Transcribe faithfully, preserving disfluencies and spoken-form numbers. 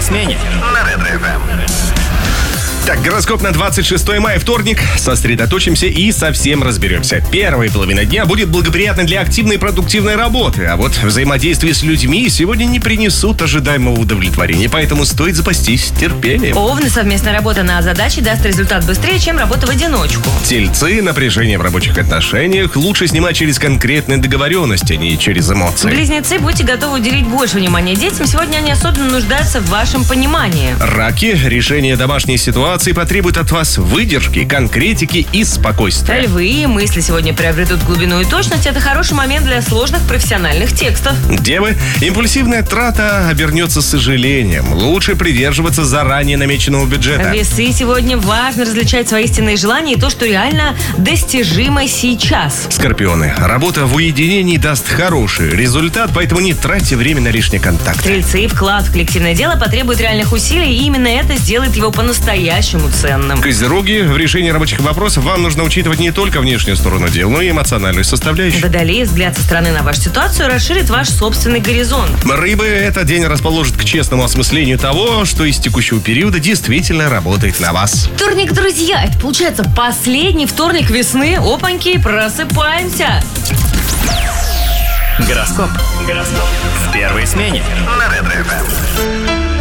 смене на Ретро-эф эм. Так, гороскоп на двадцать шестое мая, вторник. Сосредоточимся и совсем разберемся. Первая половина дня будет благоприятна для активной и продуктивной работы. А вот взаимодействие с людьми сегодня не принесут ожидаемого удовлетворения. Поэтому стоит запастись терпением. Овны, совместная работа над задачей даст результат быстрее, чем работа в одиночку. Тельцы, напряжение в рабочих отношениях лучше снимать через конкретные договоренности, а не через эмоции. Близнецы, будьте готовы уделить больше внимания детям. Сегодня они особенно нуждаются в вашем понимании. Раки, решение домашней ситуации потребует от вас выдержки, конкретики и спокойствия. Львы, мысли сегодня приобретут глубину и точность. Это хороший момент для сложных профессиональных текстов. Девы, импульсивная трата обернется сожалением. Лучше придерживаться заранее намеченного бюджета. Весы, сегодня важно различать свои истинные желания и то, что реально достижимо сейчас. Скорпионы, работа в уединении даст хороший результат, поэтому не тратьте время на лишний контакт. Стрельцы, вклад в коллективное дело потребует реальных усилий, и именно это сделает его по-настоящему ценным. Козероги, в решении рабочих вопросов вам нужно учитывать не только внешнюю сторону дел, но и эмоциональную составляющую. Водолеи, взгляд со стороны на вашу ситуацию расширит ваш собственный горизонт. Рыбы, этот день расположит к честному осмыслению того, что из текущего периода действительно работает на вас. Вторник, друзья, это получается последний вторник весны. Опаньки, просыпаемся. Гороскоп. Гороскоп. В первой смене на Ретро-эф эм.